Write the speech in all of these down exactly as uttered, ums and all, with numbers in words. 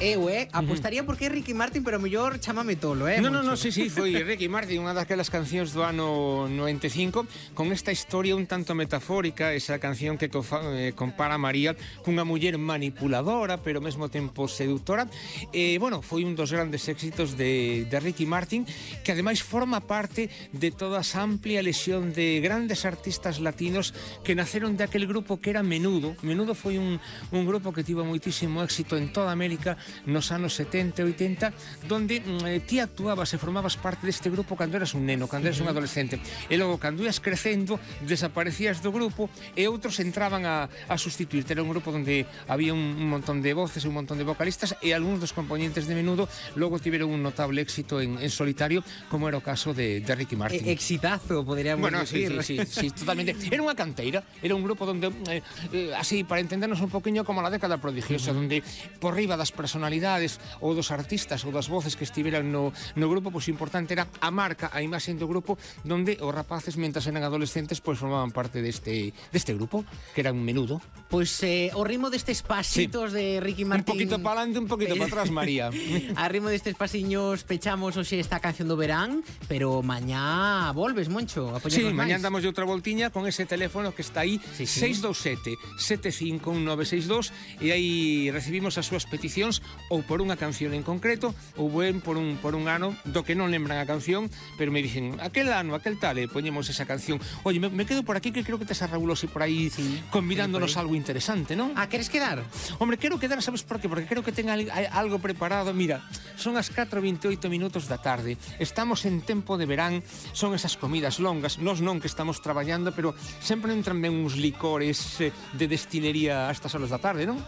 Eu, eh, apostaría porque é Ricky Martin, pero mellor chámame tolo, eh? No, no, no, Moncho. sí, sí, foi Ricky Martin, unha daquelas cancións do ano noventa e cinco, con esta historia un tanto metafórica, esa canción que eh, compara a María cunha muller manipuladora, pero ao mesmo tempo seductora. E, eh, bueno, foi un dos grandes éxitos de, de Ricky Martin, que ademais forma parte de toda esa amplia lesión de grandes artistas latinos que naceron de aquel grupo que era Menudo. Menudo foi un, un grupo que tivo moitísimo éxito en toda América nos anos setenta e oitenta, donde eh, ti actuabas e formabas parte deste grupo cando eras un neno, cando eras un adolescente, e logo cando ias crecendo desaparecías do grupo e outros entraban a, a sustituirte. Era un grupo donde había un, un montón de voces e un montón de vocalistas, e algúns dos componentes de Menudo logo tiveron un notable éxito en, en solitario, como era o caso de, de Ricky Martin. E exitazo, poderíamos bueno, decir. Sí, sí, sí, sí, totalmente. Era unha canteira, era un grupo donde, eh, eh, así, para entendernos un poquinho como la década prodigiosa, uh -huh. donde por riba das personalidades ou dos artistas ou das voces que estiveran no, no grupo, pois importante era a marca, a imaxe do grupo, donde os rapaces, mentras eran adolescentes, pois formaban parte deste, deste grupo, que era un Menudo. Pois eh, o ritmo destes pasitos sí. de Ricky Martin... Un poquito para adelante, un poquito para atrás, María. A ritmo destes pasiños pechamos hoxe esta canción do verán, pero mañá volves, Moncho, a sí, mañá andamos de outra voltiña con ese teléfono que está aí, sí, sí. seis dous sete, sete cinco un nove seis dos, e aí recibimos as súas peticións ou por unha canción en concreto ou ben por un, por un ano do que non lembran a canción, pero me dicen aquel ano, aquel tal, e poñemos esa canción. Oye, me, me quedo por aquí, que creo que tes a Raúl Osi por aí sí, convidándonos algo interesante, non? Ah, queres quedar? Hombre, quero quedar, sabes por qué? Porque creo que ten algo preparado. Mira, son as catro e vinte e oito minutos da tarde, estamos en tempo de verán, son esas comidas longas, nos non que estamos traballando, pero sempre entran ben uns licores eh, de destilería a estas horas da tarde, non?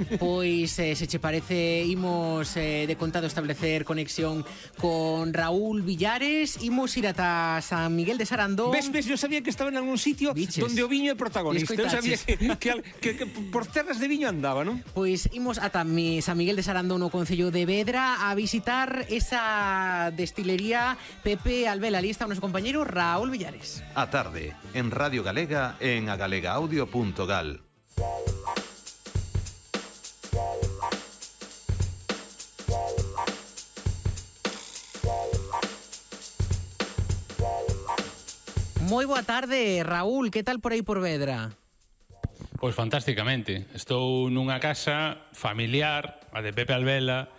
Pois, eh, se che parece, imos eh, de contado establecer conexión con Raúl Villares, imos ir ata San Miguel de Sarandón. Ves, ves, yo sabía que estaba en algún sitio Biches. donde o viño é protagonista. Eu sabía que, que, que, que por terras de viño andaba, non? Pois imos ata mi, San Miguel de Sarandón no concello de Vedra a visitar esa destilería Pepe Albela. Ali está o noso compañeiro Raúl Villares. A tarde, en Radio Galega, en agalegaaudio punto gal. Moi boa tarde, Raúl, que tal por aí por Vedra? Pois fantásticamente. Estou nunha casa familiar, a de Pepe Albela,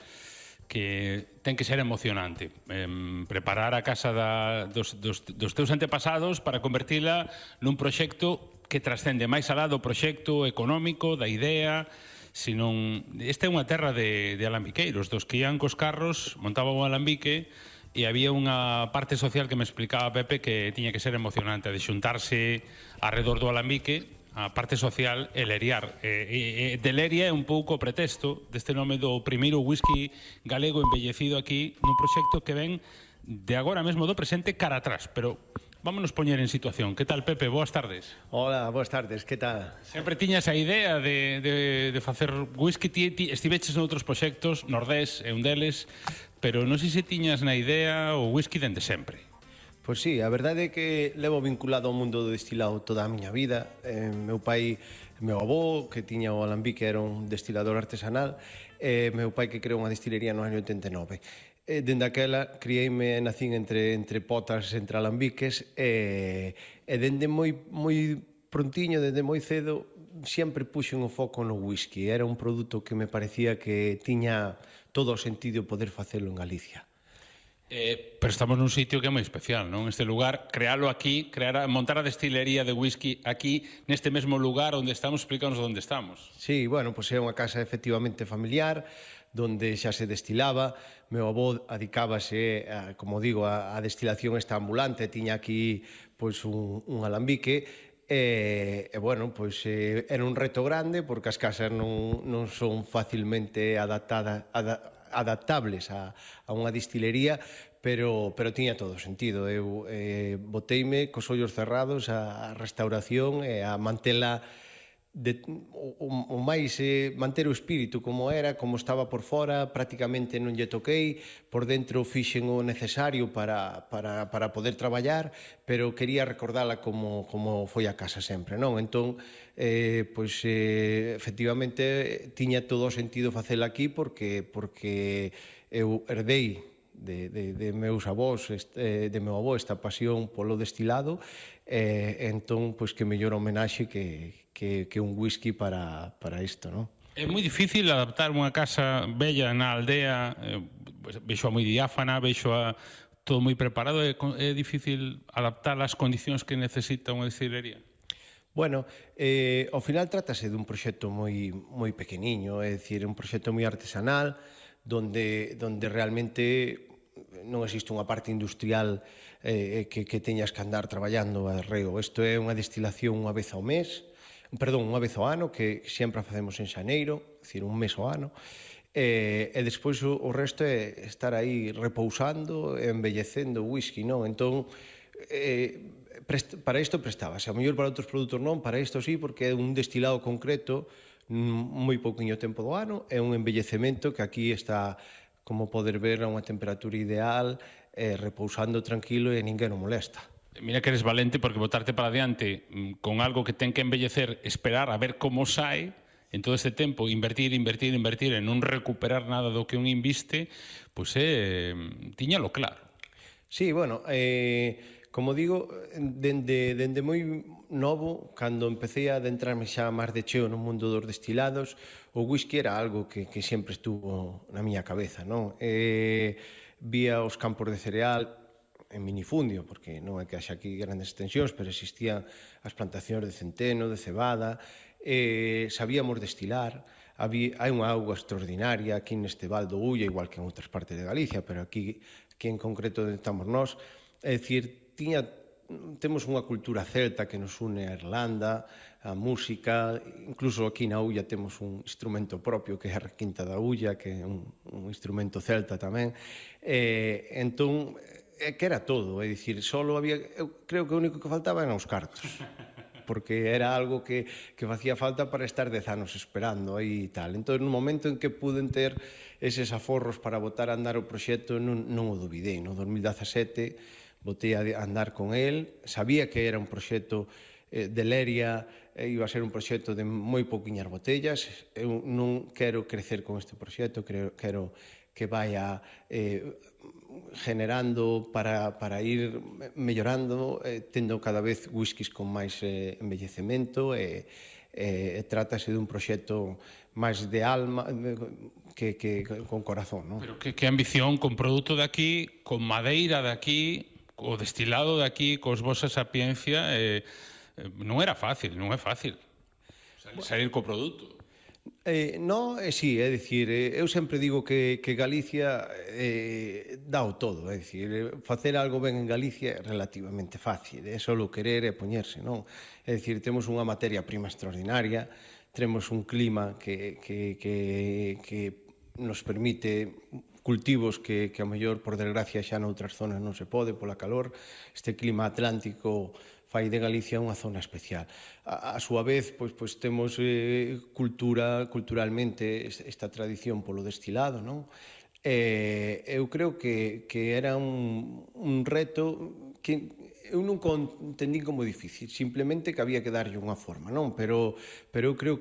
que ten que ser emocionante. Eh, preparar a casa da, dos, dos, dos teus antepasados para convertila nun proxecto que trascende máis alá do proxecto económico, da idea, senón... Esta é unha terra de, de alambiqueiros, dos que ian cos carros, montaban un alambique, e había unha parte social que me explicaba Pepe que tiña que ser emocionante, de xuntarse arredor do alambique, a parte social e leriar. E, e, de leria é un pouco o pretexto deste nome do primeiro whisky galego embellecido aquí nun proxecto que ven de agora mesmo do presente cara atrás, pero vámonos poñer en situación. Que tal, Pepe? Boas tardes. Hola, boas tardes, que tal? Sempre tiñas a idea de, de, de facer whisky, ti, ti estiveches noutros proxectos, Nordés é un deles, pero non sei se tiñas na idea o whisky dende sempre. Pois sí, a verdade é que levo vinculado ao mundo do destilado toda a miña vida. Eh, meu pai, meu avó, que tiña o alambique, era un destilador artesanal, e meu pai que creou unha destilería no ano oitenta e nove. E dende aquela criei-me, nacín entre, entre potas, entre alambiques, e, e dende moi, moi prontiño, dende moi cedo, sempre puxen o foco no whisky. Era un produto que me parecía que tiña todo o sentido poder facelo en Galicia. Eh, pero estamos nun sitio que é moi especial, non? Este lugar, crealo aquí, crear a, montar a destilería de whisky aquí, neste mesmo lugar onde estamos, explícanos onde estamos. Sí, bueno, pois é unha casa efectivamente familiar, donde xa se destilaba. Meu avó adicábase, a, como digo, a, a destilación esta ambulante, tiña aquí pois un, un alambique, e, e bueno, pois eh, era un reto grande, porque as casas non, non son facilmente adaptadas, adaptadas adaptables a, a unha destilería, pero, pero tiña todo sentido. Eu eh, boteime cos ollos cerrados a, a restauración e a mantela de, o, o máis eh, manter o espírito como era, como estaba por fora, prácticamente non lle toquei, por dentro fixen o necesario para, para, para poder traballar, pero quería recordala como, como foi a casa sempre, non? Entón, eh, pois, eh, efectivamente, tiña todo o sentido facela aquí porque, porque eu herdei de, de, de meus avós, este, de meu avó, esta pasión polo destilado, eh, entón, pois, que mellor homenaxe que, que, que un whisky para, para isto, non? É moi difícil adaptar unha casa bella na aldea, eh, pues, vexo a moi diáfana, vexo a todo moi preparado, é, é difícil adaptar as condicións que necesita unha destilería? Bueno, eh, ao final trátase dun proxecto moi, moi pequeniño, é dicir, un proxecto moi artesanal, donde, donde realmente non existe unha parte industrial eh, que, que teñas que andar traballando a reo. Isto é unha destilación unha vez ao mes, perdón, unha vez ao ano, que sempre a facemos en xaneiro, é dicir, un mes ao ano, e, e despois o, o resto é estar aí repousando e embellecendo o whisky, non? Entón, eh, para isto prestábase, a mellor para outros produtos non, para isto sí, porque é un destilado concreto, moi pouquiño tempo do ano, é un embellecemento que aquí está, como poder ver, a unha temperatura ideal, eh, repousando tranquilo e ninguén o molesta. Mira que eres valente porque botarte para adiante con algo que ten que embellecer, esperar a ver como sai, en todo este tempo, invertir, invertir, invertir, e non recuperar nada do que un inviste, pois é, tiñalo claro. Sí, bueno, eh, como digo, dende, dende moi novo, cando empecé a adentrarme xa máis de cheo no mundo dos destilados, o whisky era algo que, que sempre estuvo na miña cabeza, non? Eh, vía os campos de cereal en minifundio, porque non é que haxa aquí grandes extensións, pero existían as plantacións de centeno, de cebada, eh, sabíamos destilar, había, hai unha auga extraordinaria aquí neste Val do Ulla, igual que en outras partes de Galicia, pero aquí, aquí en concreto onde estamos nós, é dicir, tiña, temos unha cultura celta que nos une a Irlanda, a música, incluso aquí na Ulla temos un instrumento propio que é a requinta da Ulla, que é un, un instrumento celta tamén, eh, entón, é que era todo, é dicir, solo había, eu creo que o único que faltaba eran os cartos, porque era algo que, que facía falta para estar dez anos esperando aí e tal. Entón, no momento en que puden ter eses aforros para botar a andar o proxecto, non, non o duvidei. No dos mil dezasete botei a andar con el, sabía que era un proxecto eh, de Leria, eh, iba a ser un proxecto de moi pouquiñas botellas, eu non quero crecer con este proxecto, creo, quero que vaya eh, generando para, para ir mellorando, eh, tendo cada vez whiskies con máis eh, embellecemento e eh, trátase dun proxecto máis de alma que, que con corazón, non? Pero que, que ambición con produto de aquí, con madeira de aquí, o destilado de aquí, cos vosa sapiencia, eh, non era fácil, non é fácil salir, salir co produto. Eh, no, eh, sí, é dicir, eh, eu sempre digo que, que Galicia eh, dá o todo, é dicir, eh, facer algo ben en Galicia é relativamente fácil, é só querer e poñerse, non? É dicir, temos unha materia prima extraordinaria, temos un clima que, que, que, que nos permite cultivos que, que a mellor, por desgracia, xa noutras zonas non se pode pola calor, este clima atlántico fai de Galicia unha zona especial. A, a súa vez, pois, pois temos eh, cultura, culturalmente esta tradición polo destilado, non? Eh, eu creo que, que era un, un reto que eu nunca entendí como difícil, simplemente que había que darlle unha forma, non? Pero, pero eu creo